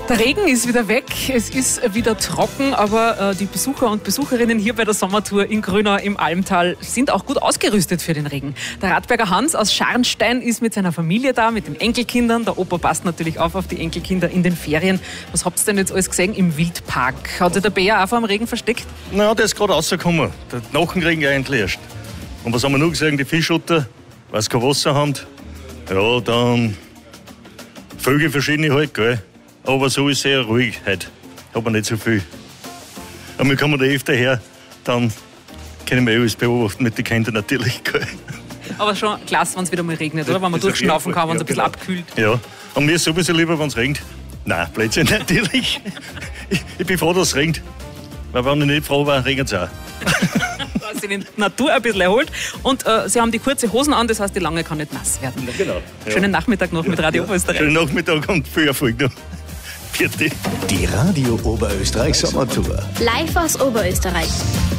Der Regen ist wieder weg, es ist wieder trocken, aber die Besucher und Besucherinnen hier bei der Sommertour in Grünau im Almtal sind auch gut ausgerüstet für den Regen. Der Radberger Hans aus Scharnstein ist mit seiner Familie da, mit den Enkelkindern. Der Opa passt natürlich auf die Enkelkinder in den Ferien. Was habt ihr denn jetzt alles gesehen im Wildpark? Hat sich der Bär auch vor dem Regen versteckt? Naja, der ist gerade rausgekommen. Der Nachenregen eigentlich erst. Und was haben wir noch gesehen? Die Fischotter, weil sie kein Wasser haben. Ja, dann Vögel verschiedene halt, gell. Aber so ist sehr ruhig heute. Hat man nicht so viel. Und wir kommen da öfter her, dann können wir alles beobachten mit den Kindern natürlich, gell. Aber schon klasse, wenn es wieder mal regnet, oder? Wenn man durchschnaufen kann, wenn es ein bisschen abkühlt. Ja, und mir ist sowieso lieber, wenn es regnet. Nein, Blödsinn, natürlich. Ich bin froh, dass es regnet. Weil wenn ich nicht froh war, regnet es auch. Dass sich die Natur ein bisschen erholt. Und Sie haben die kurze Hosen an, das heißt, die lange kann nicht nass werden. Ja, genau. Ja. Schönen Nachmittag noch mit Radio Oberösterreich. Schönen Nachmittag und viel Erfolg noch. Vierte. Die Radio Oberösterreich Sommertour. Live aus Oberösterreich.